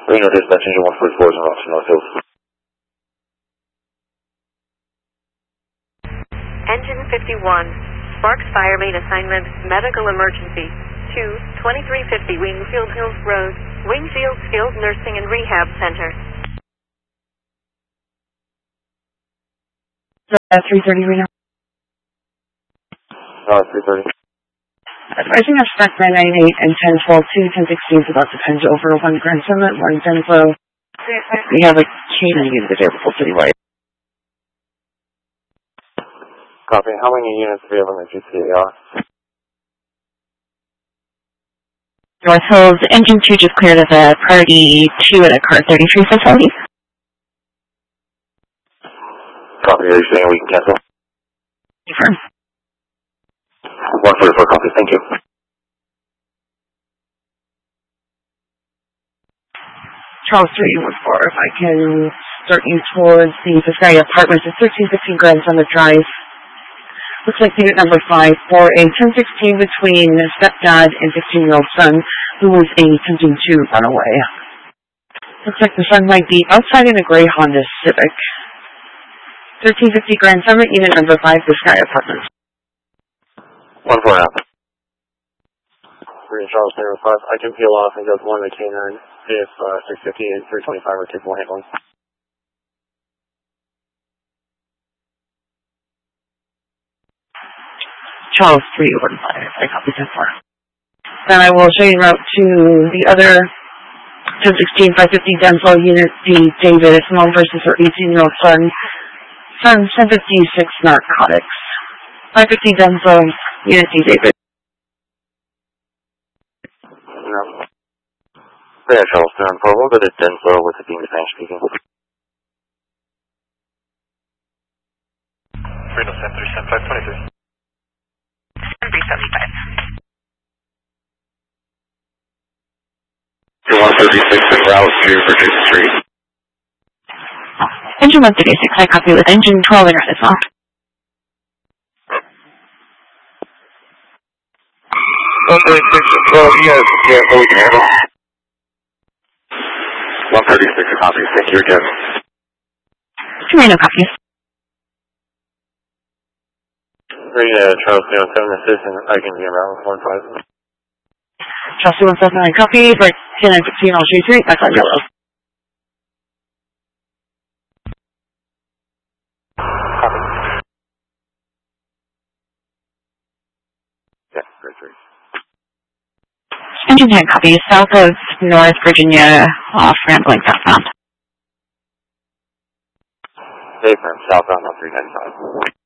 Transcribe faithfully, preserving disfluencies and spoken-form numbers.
Reno dispatch engine one forty-four is on Austin North Hills. Engine fifty-one, Sparks Fire Main Assignment, Medical Emergency, two twenty-three fifty Wingfield Hills Road, Wingfield Skilled Nursing and Rehab Center. Uh, three thirty Reno. No, it's three thirty. Advising of stack nine nine eight and ten twelve two, ten sixteen is about to penge over one Grand Summit, one Denso. We have a canine unit available citywide. Copy. How many units do we have on the G C A R? North Hills, engine two just cleared of a priority two at a car thirty-three facility. Copy. Are you saying we can cancel? Confirm. one forty-four copy. Thank you. Charles three one four, if I can start you towards the Viscaya Apartments at thirteen fifteen Grand Summit Drive. Looks like unit number five for a ten sixteen between stepdad and fifteen-year-old son who was attempting to run away. Looks like the son might be outside in a gray Honda Civic. thirteen fifty Grand Summit, unit number five, Viscaya Apartments. one four now. Green Charles Zero five. I can peel off and go to one of the K nine if uh, six fifty and three twenty-five are capable handling. Charles three one five. I copy ten four. Then I will show you route to the other ten sixteen five fifty Denso unit, the David. It's mom versus her eighteen-year-old son. Son, ten fifty-six narcotics. five fifty Denso, unit D David. No. Yeah, Charles Zero four. We'll go to Denso with the being Spanish speaking. Reno seven three seven five twenty-three. three seventy-five. one thirty-six and route to Virginia Street. Engine one thirty-six, I copy with engine twelve in as well. one thirty-six and twelve, you guys can't we can handle. one thirty-six copy, thank you again. Two Reno copies. Read uh, Charles Zero seven assist and I can be around with one five. Charles two one seven, I copy, but ten nine fifteen, I'll show you three, back on yellow. Yeah, great, great. Engine ten copy, south of North Virginia, off Rambling southbound. Dave from southbound on three ninety-five.